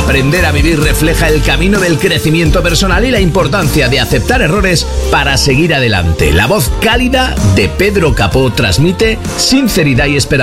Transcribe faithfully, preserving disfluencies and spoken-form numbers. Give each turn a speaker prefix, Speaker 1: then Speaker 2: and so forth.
Speaker 1: Aprender a vivir refleja el camino del crecimiento personal y la importancia de aceptar errores para seguir adelante. La voz cálida de Pedro Capó transmite sinceridad y esperanza.